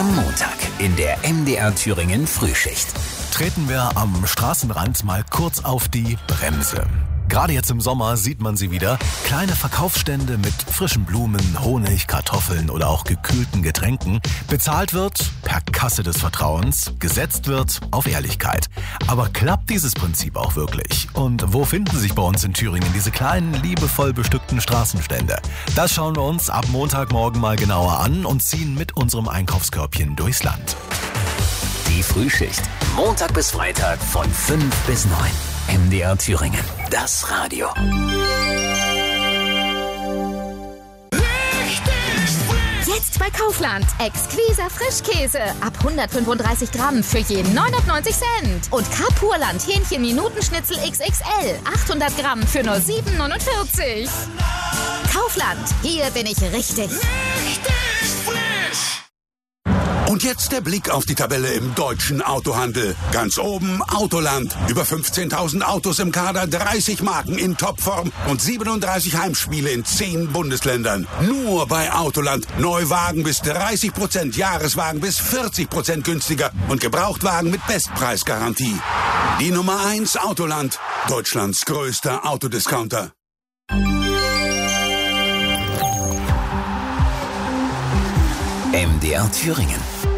Am Montag in der MDR Thüringen Frühschicht. Treten wir am Straßenrand mal kurz auf die Bremse. Gerade jetzt im Sommer sieht man sie wieder. Kleine Verkaufsstände mit frischen Blumen, Honig, Kartoffeln oder auch gekühlten Getränken. Bezahlt wird per Kasse des Vertrauens, gesetzt wird auf Ehrlichkeit. Aber klappt dieses Prinzip auch wirklich? Und wo finden sich bei uns in Thüringen diese kleinen, liebevoll bestückten Straßenstände? Das schauen wir uns ab Montagmorgen mal genauer an und ziehen mit unserem Einkaufskörbchen durchs Land. Die Frühschicht. Montag bis Freitag von 5 bis 9. MDR Thüringen. Das Radio. Jetzt bei Kaufland. Exquiser Frischkäse. Ab 135 Gramm für je 99 Cent. Und Kapurland Hähnchen-Minutenschnitzel XXL. 800 Gramm für nur 7,49. Kaufland. Hier bin ich richtig. Und jetzt der Blick auf die Tabelle im deutschen Autohandel. Ganz oben Autoland. Über 15.000 Autos im Kader, 30 Marken in Topform und 37 Heimspiele in 10 Bundesländern. Nur bei Autoland. Neuwagen bis 30%, Jahreswagen bis 40% günstiger und Gebrauchtwagen mit Bestpreisgarantie. Die Nummer 1 Autoland. Deutschlands größter Autodiscounter. MDR Thüringen.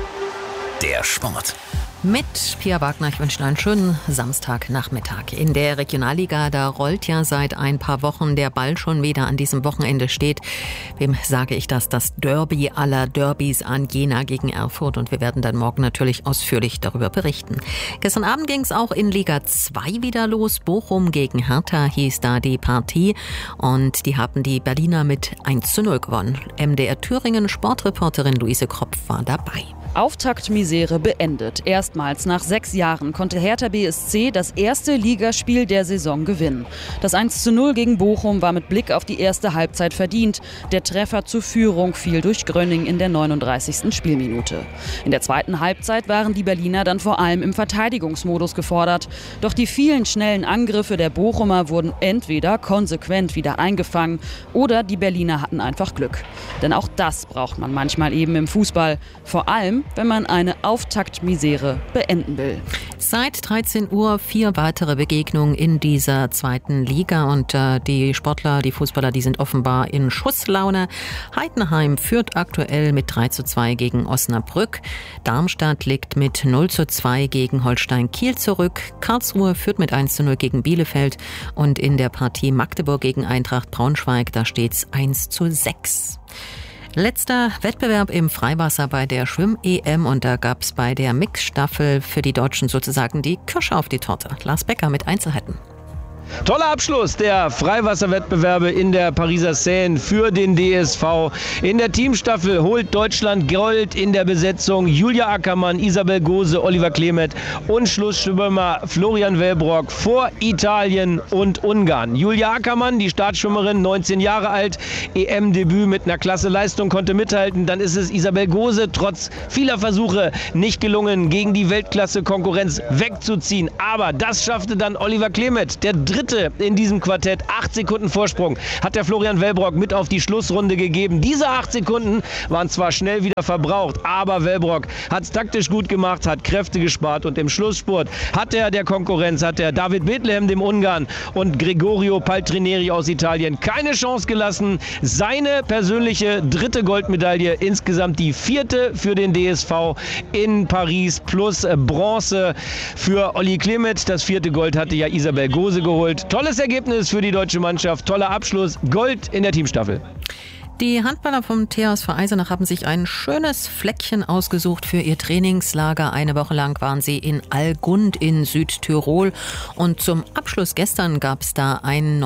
Der Sport. Mit Pia Wagner, ich wünsche einen schönen Samstagnachmittag. In der Regionalliga, da rollt ja seit ein paar Wochen der Ball schon wieder. An diesem Wochenende steht, wem sage ich das Derby aller Derbys an, Jena gegen Erfurt. Und wir werden dann morgen natürlich ausführlich darüber berichten. Gestern Abend ging es auch in Liga 2 wieder los. Bochum gegen Hertha hieß da die Partie. Und die haben die Berliner mit 1:0 gewonnen. MDR Thüringen Sportreporterin Luise Kropf war dabei. Auftaktmisere beendet. Erstmals nach 6 Jahren konnte Hertha BSC das erste Ligaspiel der Saison gewinnen. Das 1:0 gegen Bochum war mit Blick auf die erste Halbzeit verdient. Der Treffer zur Führung fiel durch Grönning in der 39. Spielminute. In der zweiten Halbzeit waren die Berliner dann vor allem im Verteidigungsmodus gefordert. Doch die vielen schnellen Angriffe der Bochumer wurden entweder konsequent wieder eingefangen oder die Berliner hatten einfach Glück. Denn auch das braucht man manchmal eben im Fußball. Vor allem, wenn man eine Auftaktmisere beenden will. Seit 13 Uhr 4 weitere Begegnungen in dieser zweiten Liga und die Sportler, die Fußballer, die sind offenbar in Schusslaune. Heidenheim führt aktuell mit 3:2 gegen Osnabrück. Darmstadt liegt mit 0:2 gegen Holstein Kiel zurück. Karlsruhe führt mit 1:0 gegen Bielefeld und in der Partie Magdeburg gegen Eintracht Braunschweig, da steht's 1:6. Letzter Wettbewerb im Freiwasser bei der Schwimm-EM und da gab's bei der Mixstaffel für die Deutschen sozusagen die Kirsche auf die Torte. Lars Becker mit Einzelheiten. Toller Abschluss der Freiwasserwettbewerbe in der Pariser Seine für den DSV. In der Teamstaffel holt Deutschland Gold in der Besetzung. Julia Ackermann, Isabel Gose, Oliver Klemet und Schlussschwimmer Florian Wellbrock vor Italien und Ungarn. Julia Ackermann, die Startschwimmerin, 19 Jahre alt, EM-Debüt mit einer klasse Leistung, konnte mithalten. Dann ist es Isabel Gose, trotz vieler Versuche nicht gelungen, gegen die Weltklasse-Konkurrenz wegzuziehen. Aber das schaffte dann Oliver Klemet, der Dritte in diesem Quartett. 8 Sekunden Vorsprung hat der Florian Wellbrock mit auf die Schlussrunde gegeben. Diese 8 Sekunden waren zwar schnell wieder verbraucht, aber Wellbrock hat es taktisch gut gemacht, hat Kräfte gespart und im Schlussspurt hat er der Konkurrenz, hat er David Bethlehem, dem Ungarn, und Gregorio Paltrineri aus Italien keine Chance gelassen. Seine persönliche 3. Goldmedaille, insgesamt die 4. für den DSV in Paris plus Bronze für Olli Klemet. Das 4. Gold hatte ja Isabel Gose geholt. Tolles Ergebnis für die deutsche Mannschaft, toller Abschluss, Gold in der Teamstaffel. Die Handballer vom THSV Eisenach haben sich ein schönes Fleckchen ausgesucht für ihr Trainingslager. Eine Woche lang waren sie in Allgund in Südtirol. Und zum Abschluss gestern gab es da einen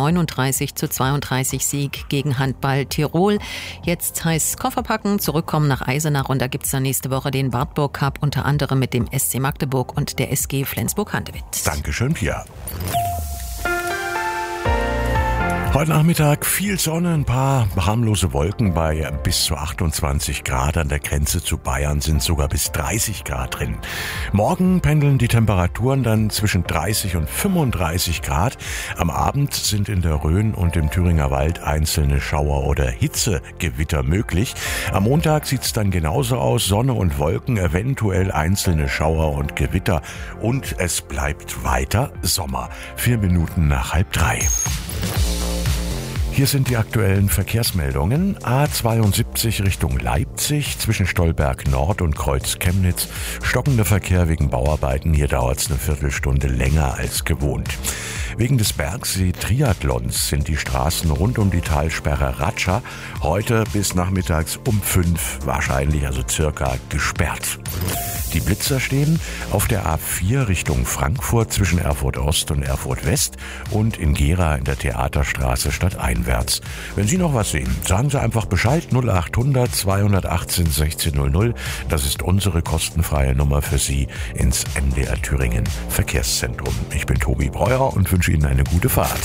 39:32 Sieg gegen Handball Tirol. Jetzt heißt es Kofferpacken, zurückkommen nach Eisenach. Und da gibt es dann nächste Woche den Wartburg Cup, unter anderem mit dem SC Magdeburg und der SG Flensburg-Handewitt. Dankeschön, Pia. Heute Nachmittag viel Sonne, ein paar harmlose Wolken bei bis zu 28 Grad. An der Grenze zu Bayern sind sogar bis 30 Grad drin. Morgen pendeln die Temperaturen dann zwischen 30 und 35 Grad. Am Abend sind in der Rhön und im Thüringer Wald einzelne Schauer oder Hitzegewitter möglich. Am Montag sieht's dann genauso aus. Sonne und Wolken, eventuell einzelne Schauer und Gewitter. Und es bleibt weiter Sommer. 4 Minuten nach 2:30. Hier sind die aktuellen Verkehrsmeldungen. A72 Richtung Leipzig zwischen Stolberg Nord und Kreuz Chemnitz. Stockender Verkehr wegen Bauarbeiten. Hier dauert es eine Viertelstunde länger als gewohnt. Wegen des Bergsee-Triathlons sind die Straßen rund um die Talsperre Ratscha heute bis nachmittags um 5 wahrscheinlich, also circa, gesperrt. Die Blitzer stehen auf der A4 Richtung Frankfurt zwischen Erfurt Ost und Erfurt West und in Gera in der Theaterstraße stadteinwärts. Wenn Sie noch was sehen, sagen Sie einfach Bescheid. 0800 218 1600. Das ist unsere kostenfreie Nummer für Sie ins MDR Thüringen Verkehrszentrum. Ich bin Tobi Breuer und wünsche Ihnen eine gute Fahrt.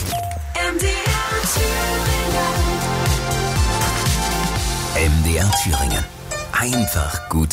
MDR Thüringen. Einfach gut.